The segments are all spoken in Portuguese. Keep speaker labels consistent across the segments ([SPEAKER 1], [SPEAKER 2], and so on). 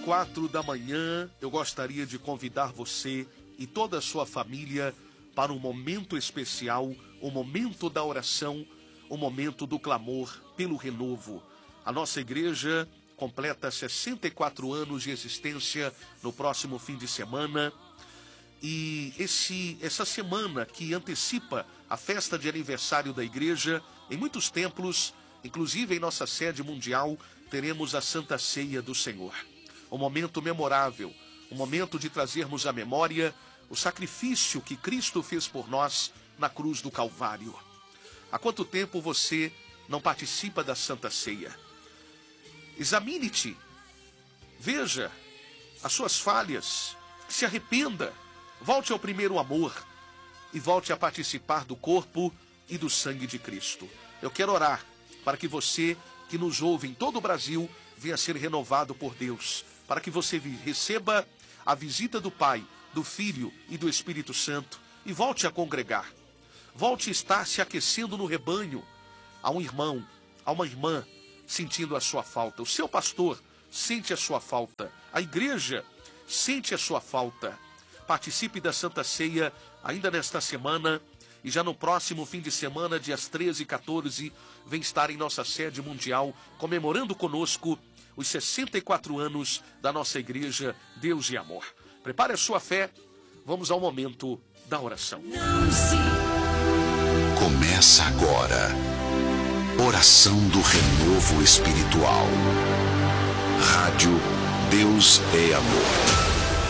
[SPEAKER 1] 4 da manhã, eu gostaria de convidar você e toda a sua família para um momento especial, o momento da oração, o momento do clamor pelo renovo. A nossa igreja completa 64 anos de existência no próximo fim de semana. E essa semana que antecipa a festa de aniversário da igreja, em muitos templos, inclusive em nossa sede mundial, teremos a Santa Ceia do Senhor. Um momento memorável, um momento de trazermos à memória o sacrifício que Cristo fez por nós na cruz do Calvário. Há quanto tempo você não participa da Santa Ceia? Examine-te, veja as suas falhas, se arrependa, volte ao primeiro amor e volte a participar do corpo e do sangue de Cristo. Eu quero orar para que você que nos ouve em todo o Brasil venha ser renovado por Deus, para que você receba a visita do Pai, do Filho e do Espírito Santo e volte a congregar. Volte a estar se aquecendo no rebanho. Há um irmão, há uma irmã sentindo a sua falta. O seu pastor sente a sua falta. A igreja sente a sua falta. Participe da Santa Ceia ainda nesta semana e já no próximo fim de semana, dias 13 e 14, vem estar em nossa sede mundial, comemorando conosco os 64 anos da nossa igreja Deus e Amor. Prepare a sua fé, vamos ao momento da oração.
[SPEAKER 2] Começa agora, oração do renovo espiritual. Rádio Deus é Amor.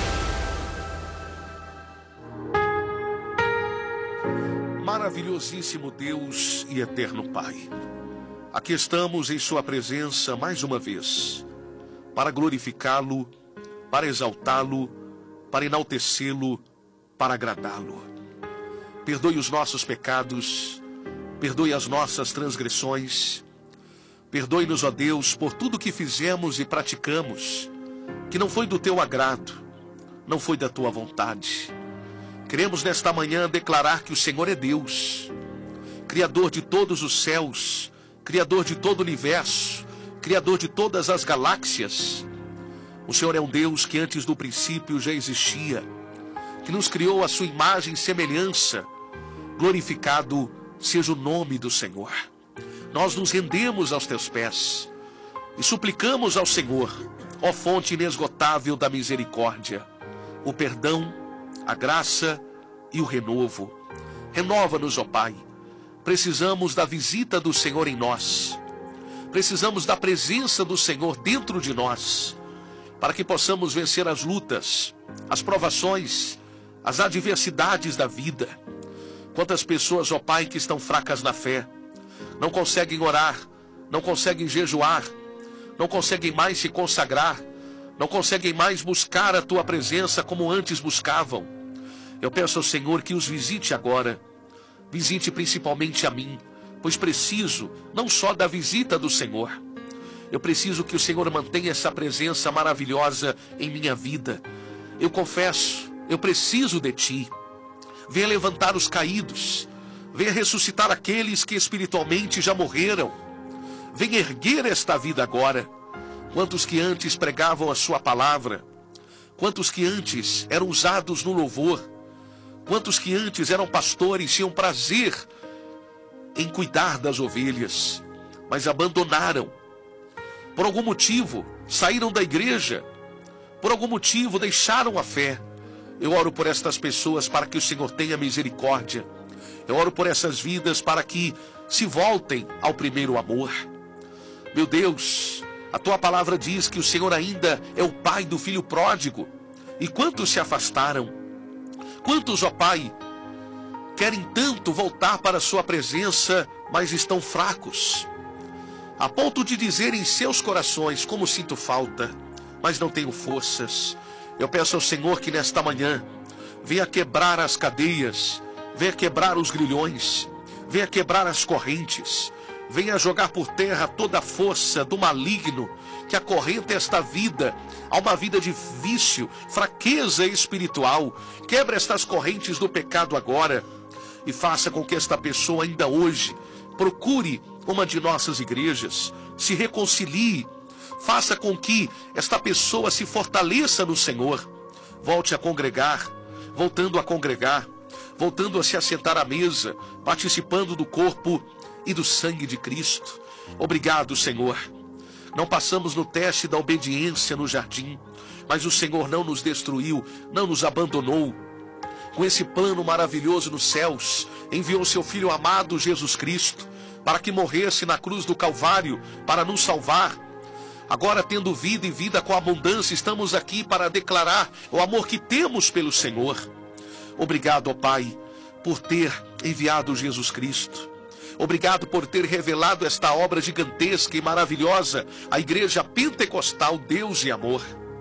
[SPEAKER 1] Maravilhosíssimo Deus e eterno Pai, aqui estamos em sua presença mais uma vez, para glorificá-lo, para exaltá-lo, para enaltecê-lo, para agradá-lo. Perdoe os nossos pecados, perdoe as nossas transgressões, perdoe-nos, ó Deus, por tudo que fizemos e praticamos, que não foi do teu agrado, não foi da tua vontade. Queremos nesta manhã declarar que o Senhor é Deus, Criador de todos os céus, Criador de todo o universo, Criador de todas as galáxias. O Senhor é um Deus que antes do princípio já existia, que nos criou a sua imagem e semelhança. Glorificado seja o nome do Senhor. Nós nos rendemos aos teus pés e suplicamos ao Senhor, ó fonte inesgotável da misericórdia, o perdão, a graça e o renovo. Renova-nos, ó Pai. Precisamos da visita do Senhor em nós. Precisamos da presença do Senhor dentro de nós, para que possamos vencer as lutas, as provações, as adversidades da vida. Quantas pessoas, ó Pai, que estão fracas na fé, não conseguem orar, não conseguem jejuar, não conseguem mais se consagrar, não conseguem mais buscar a tua presença como antes buscavam. Eu peço ao Senhor que os visite agora, visite principalmente a mim, pois preciso não só da visita do Senhor, eu preciso que o Senhor mantenha essa presença maravilhosa em minha vida. Eu confesso, eu preciso de ti. Venha levantar os caídos, venha ressuscitar aqueles que espiritualmente já morreram, venha erguer esta vida agora. Quantos que antes pregavam a sua palavra, quantos que antes eram usados no louvor, quantos que antes eram pastores, tinham prazer em cuidar das ovelhas, mas abandonaram, por algum motivo saíram da igreja, por algum motivo deixaram a fé. Eu oro por estas pessoas para que o Senhor tenha misericórdia. Eu oro por essas vidas para que se voltem ao primeiro amor. Meu Deus, a tua palavra diz que o Senhor ainda é o Pai do filho pródigo. E quantos se afastaram? Quantos, ó Pai, querem tanto voltar para a sua presença, mas estão fracos, a ponto de dizer em seus corações: como sinto falta, mas não tenho forças. Eu peço ao Senhor que nesta manhã venha quebrar as cadeias, venha quebrar os grilhões, venha quebrar as correntes, venha jogar por terra toda a força do maligno que acorrenta esta vida a uma vida de vício, fraqueza espiritual. Quebra estas correntes do pecado agora e faça com que esta pessoa ainda hoje procure uma de nossas igrejas, se reconcilie, Faça com que esta pessoa se fortaleça no Senhor. Volte a congregar, voltando a congregar, voltando a se assentar à mesa, participando do corpo e do sangue de Cristo. Obrigado, Senhor. Não passamos no teste da obediência no jardim, mas o Senhor não nos destruiu, não nos abandonou. Com esse plano maravilhoso nos céus, enviou seu Filho amado Jesus Cristo, para que morresse na cruz do Calvário, para nos salvar. Agora, tendo vida e vida com abundância, estamos aqui para declarar o amor que temos pelo Senhor. Obrigado, ó Pai, por ter enviado Jesus Cristo. Obrigado por ter revelado esta obra gigantesca e maravilhosa, a Igreja Pentecostal Deus e Amor.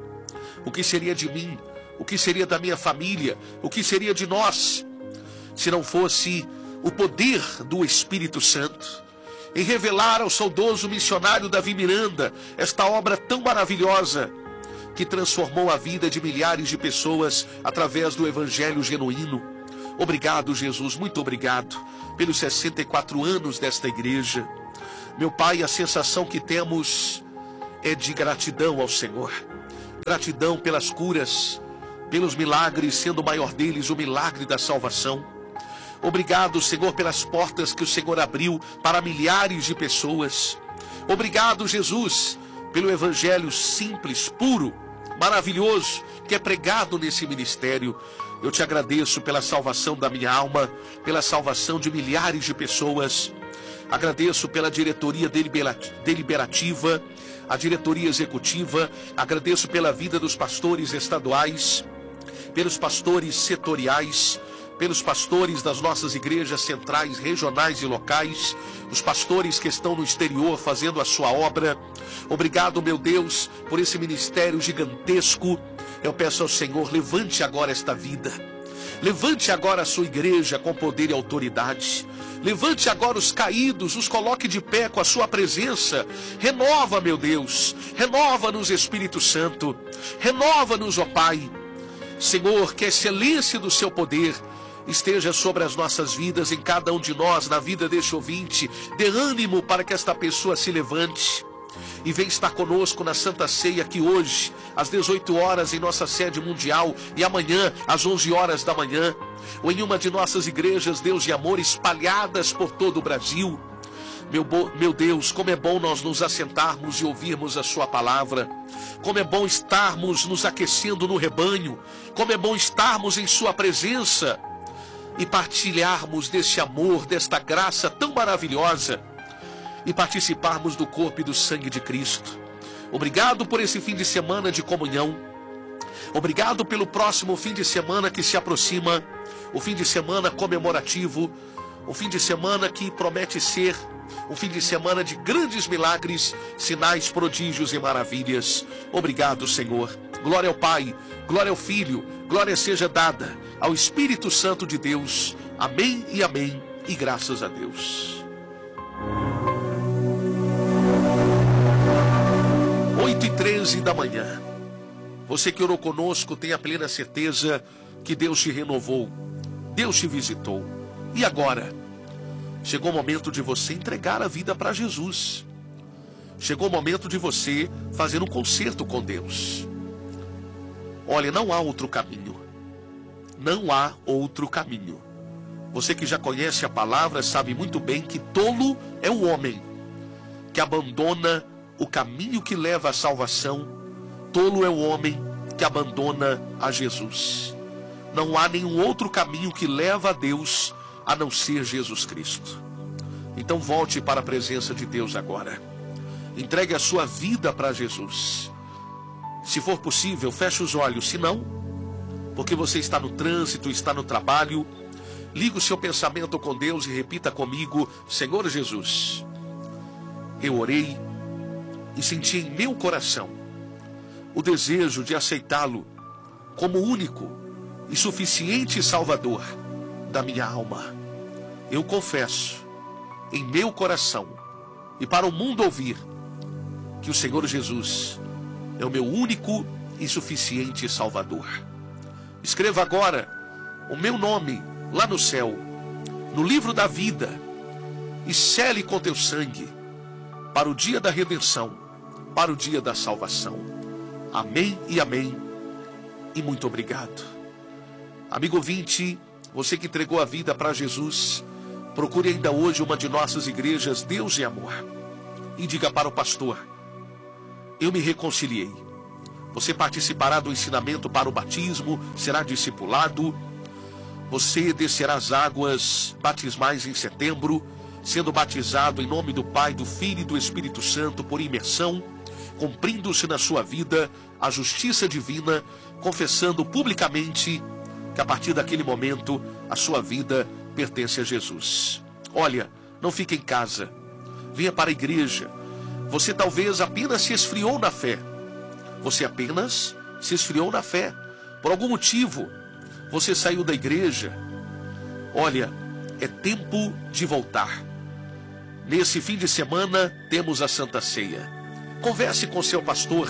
[SPEAKER 1] O que seria de mim? O que seria da minha família? O que seria de nós, se não fosse o poder do Espírito Santo em revelar ao saudoso missionário Davi Miranda esta obra tão maravilhosa que transformou a vida de milhares de pessoas através do Evangelho genuíno? Obrigado, Jesus, muito obrigado pelos 64 anos desta igreja. Meu Pai, a sensação que temos é de gratidão ao Senhor. Gratidão pelas curas, pelos milagres, sendo o maior deles o milagre da salvação. Obrigado, Senhor, pelas portas que o Senhor abriu para milhares de pessoas. Obrigado, Jesus, pelo Evangelho simples, puro, maravilhoso, que é pregado nesse ministério. Eu te agradeço pela salvação da minha alma, pela salvação de milhares de pessoas. Agradeço pela diretoria deliberativa, a diretoria executiva. Agradeço pela vida dos pastores estaduais, pelos pastores setoriais, pelos pastores das nossas igrejas centrais, regionais e locais, os pastores que estão no exterior fazendo a sua obra. Obrigado, meu Deus, por esse ministério gigantesco. Eu peço ao Senhor, levante agora esta vida. Levante agora a sua igreja com poder e autoridade. Levante agora os caídos, os coloque de pé com a sua presença. Renova, meu Deus, renova-nos, Espírito Santo. Renova-nos, ó Pai. Senhor, que a excelência do seu poder esteja sobre as nossas vidas, em cada um de nós, na vida deste ouvinte. Dê ânimo para que esta pessoa se levante e venha estar conosco na Santa Ceia aqui hoje, às 18 horas em nossa sede mundial, e amanhã às 11 horas da manhã, ou em uma de nossas igrejas Deus e Amor espalhadas por todo o Brasil. Meu Deus, como é bom nós nos assentarmos e ouvirmos a sua palavra. Como é bom estarmos nos aquecendo no rebanho. Como é bom estarmos em sua presença e partilharmos desse amor, desta graça tão maravilhosa, e participarmos do corpo e do sangue de Cristo. Obrigado por esse fim de semana de comunhão. Obrigado pelo próximo fim de semana que se aproxima, o fim de semana comemorativo, o fim de semana que promete ser um fim de semana de grandes milagres, sinais, prodígios e maravilhas. Obrigado, Senhor. Glória ao Pai, glória ao Filho, glória seja dada ao Espírito Santo de Deus. Amém e amém, e graças a Deus. 8h13 da manhã. Você que orou conosco, tenha plena certeza que Deus te renovou, Deus te visitou. E agora? Chegou o momento de você entregar a vida para Jesus. Chegou o momento de você fazer um concerto com Deus. Olha, não há outro caminho. Não há outro caminho. Você que já conhece a palavra sabe muito bem que tolo é o homem que abandona o caminho que leva à salvação. Tolo é o homem que abandona a Jesus. Não há nenhum outro caminho que leva a Deus a não ser Jesus Cristo. Então volte para a presença de Deus agora. Entregue a sua vida para Jesus. Se for possível, feche os olhos. Se não, porque você está no trânsito, está no trabalho, ligue o seu pensamento com Deus e repita comigo: Senhor Jesus, eu orei e senti em meu coração o desejo de aceitá-lo como único e suficiente Salvador da minha alma. Eu confesso em meu coração e para o mundo ouvir que o Senhor Jesus é o meu único e suficiente Salvador. Escreva agora o meu nome lá no céu, no livro da vida, e sele com teu sangue, para o dia da redenção, para o dia da salvação. Amém e amém. E muito obrigado. Amigo ouvinte, você que entregou a vida para Jesus, procure ainda hoje uma de nossas igrejas Deus e Amor e diga para o pastor: eu me reconciliei. Você participará do ensinamento para o batismo, será discipulado. Você descerá as águas batismais em setembro, sendo batizado em nome do Pai, do Filho e do Espírito Santo por imersão, cumprindo-se na sua vida a justiça divina, confessando publicamente que a partir daquele momento a sua vida pertence a Jesus. Olha, não fique em casa, venha para a igreja. Você talvez apenas se esfriou na fé. Você apenas se esfriou na fé. Por algum motivo, você saiu da igreja. Olha, é tempo de voltar. Nesse fim de semana, temos a Santa Ceia. Converse com seu pastor.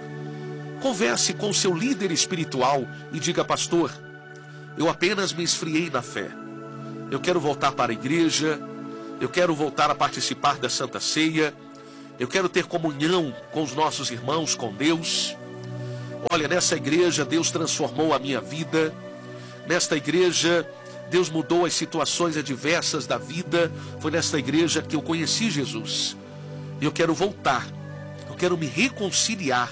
[SPEAKER 1] Converse com seu líder espiritual e diga: pastor, eu apenas me esfriei na fé. Eu quero voltar para a igreja. Eu quero voltar a participar da Santa Ceia. Eu quero ter comunhão com os nossos irmãos, com Deus. Olha, nessa igreja Deus transformou a minha vida. Nesta igreja Deus mudou as situações adversas da vida. Foi nesta igreja que eu conheci Jesus. Eu quero voltar. Eu quero me reconciliar.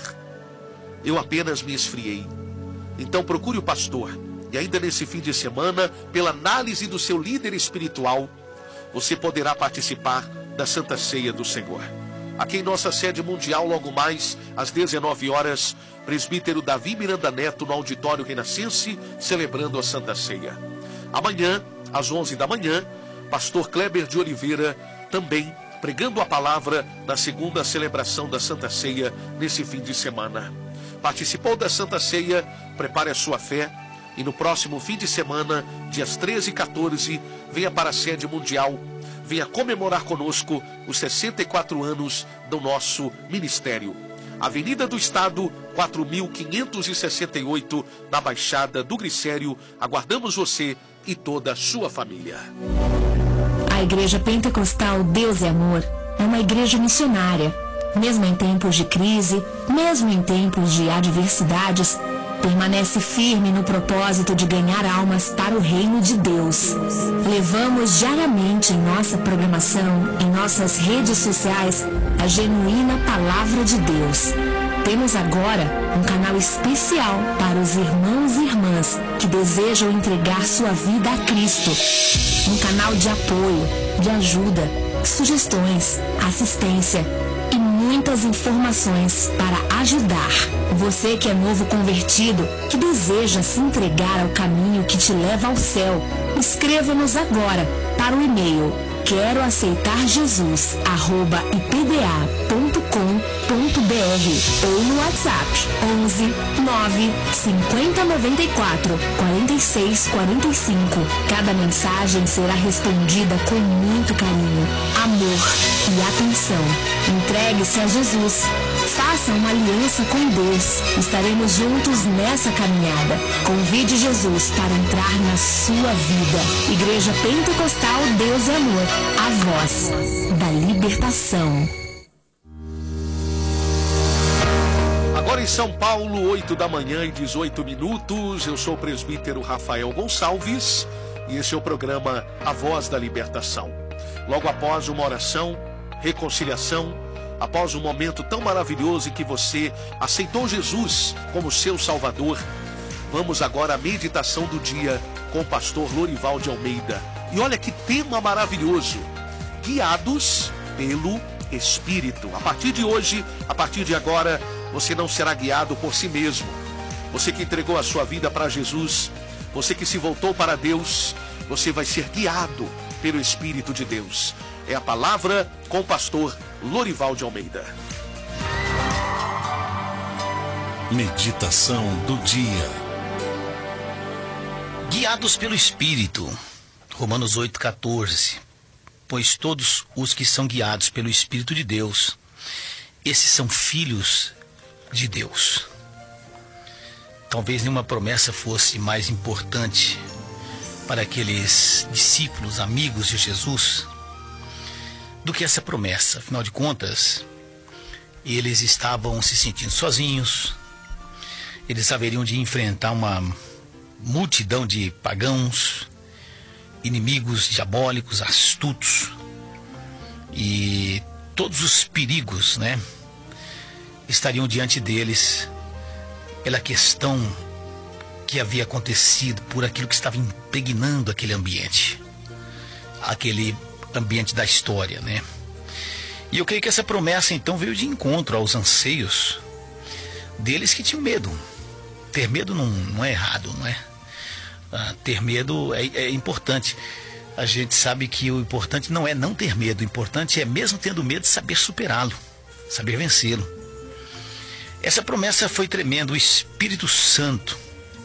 [SPEAKER 1] Eu apenas me esfriei. Então procure o pastor. E ainda nesse fim de semana, pela análise do seu líder espiritual, você poderá participar da Santa Ceia do Senhor. Aqui em nossa sede mundial, logo mais às 19 horas, presbítero Davi Miranda Neto no auditório Renascense, celebrando a Santa Ceia. Amanhã, às 11 da manhã, pastor Kleber de Oliveira, também pregando a palavra na segunda celebração da Santa Ceia nesse fim de semana. Participou da Santa Ceia? Prepare a sua fé. E no próximo fim de semana, dias 13 e 14, venha para a sede mundial. Venha comemorar conosco os 64 anos do nosso ministério. Avenida do Estado, 4.568, na Baixada do Glicério. Aguardamos você e toda a sua família.
[SPEAKER 3] A Igreja Pentecostal Deus é Amor é uma igreja missionária. Mesmo em tempos de crise, mesmo em tempos de adversidades, permanece firme no propósito de ganhar almas para o reino de Deus. Levamos diariamente em nossa programação, em nossas redes sociais, a genuína palavra de Deus. Temos agora um canal especial para os irmãos e irmãs que desejam entregar sua vida a Cristo. Um canal de apoio, de ajuda, sugestões, assistência e muitas informações para ajudar. Você que é novo convertido, que deseja se entregar ao caminho que te leva ao céu, escreva-nos agora para o e-mail queroaceitarjesus@ipda.com.br ou no WhatsApp 11 9 50 94 46 45. Cada mensagem será respondida com muito carinho, amor e atenção. Entregue-se a Jesus. Faça uma aliança com Deus. Estaremos juntos nessa caminhada. Convide Jesus para entrar na sua vida. Igreja Pentecostal Deus é Amor, a voz da libertação.
[SPEAKER 1] Agora em São Paulo, 8 da manhã e 18 minutos. Eu sou o presbítero Rafael Gonçalves e esse é o programa A Voz da Libertação. Logo após uma oração, reconciliação, após um momento tão maravilhoso em que você aceitou Jesus como seu Salvador, vamos agora à meditação do dia com o pastor Lorival de Almeida. E olha que tema maravilhoso: guiados pelo Espírito. A partir de hoje, a partir de agora, você não será guiado por si mesmo. Você que entregou a sua vida para Jesus, você que se voltou para Deus, você vai ser guiado pelo Espírito de Deus. É a palavra com o pastor Lorival de Almeida.
[SPEAKER 2] Meditação do dia.
[SPEAKER 4] Guiados pelo Espírito. Romanos 8,14. Pois todos os que são guiados pelo Espírito de Deus, esses são filhos de Deus. Talvez nenhuma promessa fosse mais importante para aqueles discípulos, amigos de Jesus, do que essa promessa. Afinal de contas, eles estavam se sentindo sozinhos, eles haveriam de enfrentar uma multidão de pagãos, inimigos diabólicos, astutos, e todos os perigos, né, estariam diante deles pela questão que havia acontecido, por aquilo que estava impregnando aquele ambiente da história, né? E eu creio que essa promessa então veio de encontro aos anseios deles que tinham medo. Ter medo não é errado, não é? Ter medo é importante. A gente sabe que o importante não é não ter medo, o importante é, mesmo tendo medo, saber superá-lo, saber vencê-lo. Essa promessa foi tremenda. O Espírito Santo,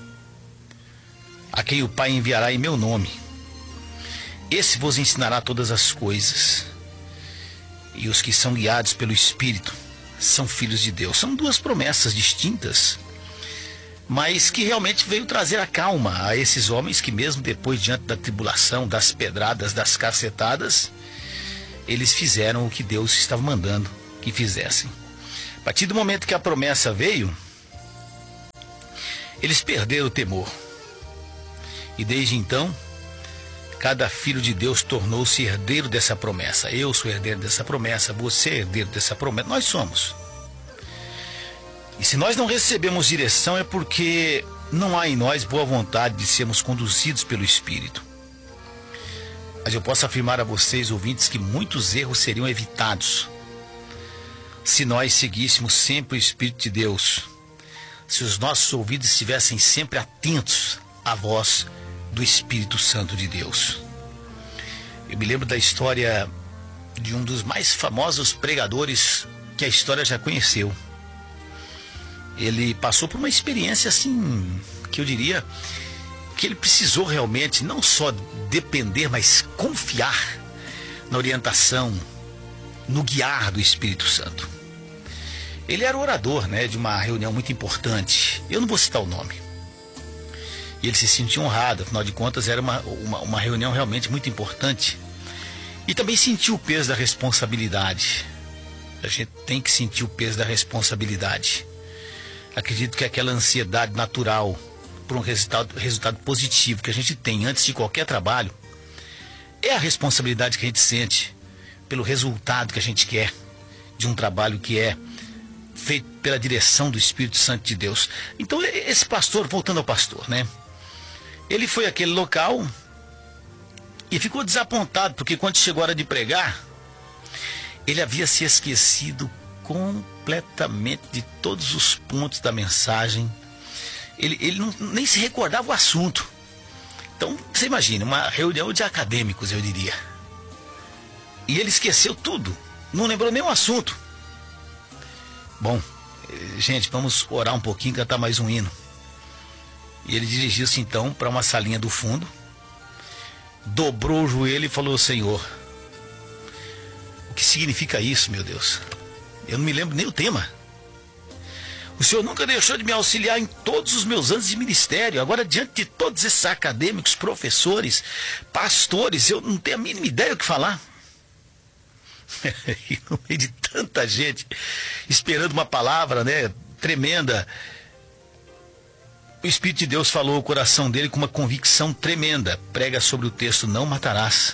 [SPEAKER 4] a quem o Pai enviará em meu nome, esse vos ensinará todas as coisas. E os que são guiados pelo Espírito são filhos de Deus. São duas promessas distintas, mas que realmente veio trazer a calma a esses homens que, mesmo depois, diante da tribulação, das pedradas, das cacetadas, eles fizeram o que Deus estava mandando que fizessem. A partir do momento que a promessa veio, eles perderam o temor. E desde então, cada filho de Deus tornou-se herdeiro dessa promessa. Eu sou herdeiro dessa promessa, você é herdeiro dessa promessa, nós somos. E se nós não recebemos direção é porque não há em nós boa vontade de sermos conduzidos pelo Espírito. Mas eu posso afirmar a vocês, ouvintes, que muitos erros seriam evitados se nós seguíssemos sempre o Espírito de Deus, se os nossos ouvidos estivessem sempre atentos à voz do Espírito Santo de Deus. Eu me lembro da história de um dos mais famosos pregadores que a história já conheceu. Ele passou por uma experiência assim, que eu diria que ele precisou realmente não só depender, mas confiar na orientação, no guiar do Espírito Santo. Ele era o orador, né, de uma reunião muito importante. Eu não vou citar o nome. E ele se sentia honrado, afinal de contas era uma reunião realmente muito importante. E também sentiu o peso da responsabilidade. A gente tem que sentir o peso da responsabilidade. Acredito que aquela ansiedade natural por um resultado positivo que a gente tem antes de qualquer trabalho é a responsabilidade que a gente sente pelo resultado que a gente quer de um trabalho que é feito pela direção do Espírito Santo de Deus. Então esse pastor, voltando ao pastor, né? Ele foi àquele local e ficou desapontado, porque quando chegou a hora de pregar, ele havia se esquecido completamente de todos os pontos da mensagem. Ele nem se recordava o assunto. Então, você imagina, uma reunião de acadêmicos, eu diria. E ele esqueceu tudo, não lembrou nem o assunto. Bom, gente, vamos orar um pouquinho, cantar mais um hino. E ele dirigiu-se então para uma salinha do fundo, dobrou o joelho e falou: Senhor, o que significa isso, meu Deus? Eu não me lembro nem o tema. O Senhor nunca deixou de me auxiliar em todos os meus anos de ministério. Agora, diante de todos esses acadêmicos, professores, pastores, eu não tenho a mínima ideia do que falar. E no meio de tanta gente esperando uma palavra, né, tremenda, o Espírito de Deus falou ao coração dele com uma convicção tremenda: prega sobre o texto, não matarás.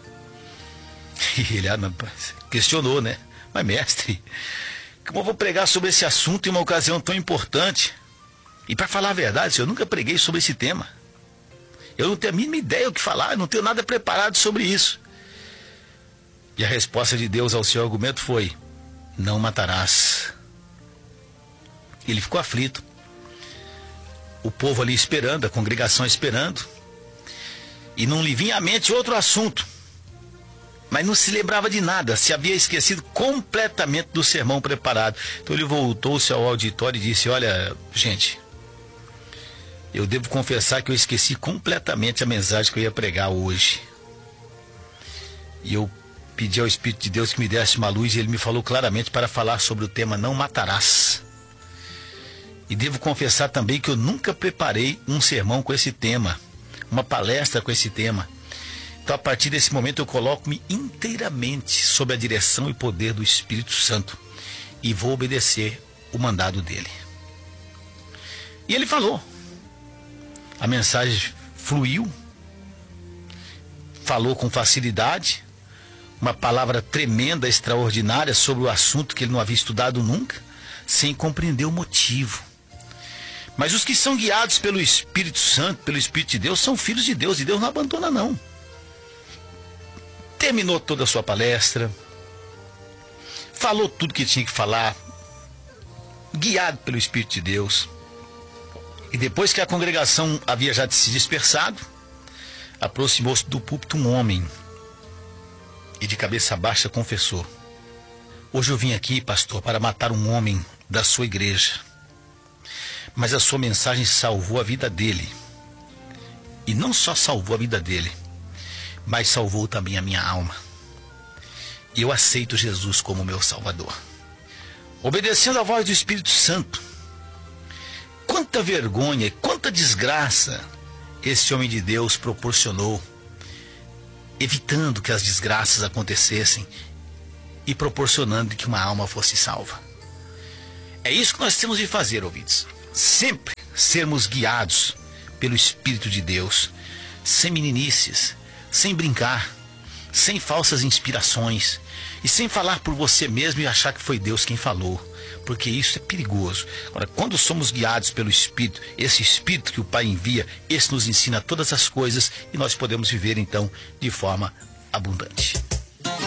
[SPEAKER 4] E ele questionou, né? Mas mestre, como eu vou pregar sobre esse assunto em uma ocasião tão importante? E para falar a verdade, eu nunca preguei sobre esse tema. Eu não tenho a mínima ideia do que falar, eu não tenho nada preparado sobre isso. E a resposta de Deus ao seu argumento foi: não matarás. Ele ficou aflito. O povo ali esperando, a congregação esperando. E não lhe vinha à mente outro assunto. Mas não se lembrava de nada, se havia esquecido completamente do sermão preparado. Então ele voltou-se ao auditório e disse: olha, gente, eu devo confessar que eu esqueci completamente a mensagem que eu ia pregar hoje. E eu pedi ao Espírito de Deus que me desse uma luz, e ele me falou claramente para falar sobre o tema não matarás. E devo confessar também que eu nunca preparei um sermão com esse tema, uma palestra com esse tema. Então, a partir desse momento, eu coloco-me inteiramente sob a direção e poder do Espírito Santo. e vou obedecer o mandado dele. E ele falou. A mensagem fluiu, falou com facilidade, uma palavra tremenda, extraordinária sobre o assunto que ele não havia estudado nunca, sem compreender o motivo. Mas os que são guiados pelo Espírito Santo, pelo Espírito de Deus, são filhos de Deus, e Deus não abandona não. Terminou toda a sua palestra, falou tudo que tinha que falar, guiado pelo Espírito de Deus. E depois que a congregação havia já se dispersado, aproximou-se do púlpito um homem e de cabeça baixa confessou: hoje eu vim aqui, pastor, para matar um homem da sua igreja, mas a sua mensagem salvou a vida dele. E não só salvou a vida dele, mas salvou também a minha alma. E eu aceito Jesus como meu Salvador. Obedecendo à voz do Espírito Santo, quanta vergonha, quanta desgraça esse homem de Deus proporcionou, evitando que as desgraças acontecessem e proporcionando que uma alma fosse salva. É isso que nós temos de fazer, ouvintes. Sempre sermos guiados pelo Espírito de Deus, sem meninices, sem brincar, sem falsas inspirações e sem falar por você mesmo e achar que foi Deus quem falou, porque isso é perigoso. Agora, quando somos guiados pelo Espírito, esse Espírito que o Pai envia, esse nos ensina todas as coisas e nós podemos viver então de forma abundante.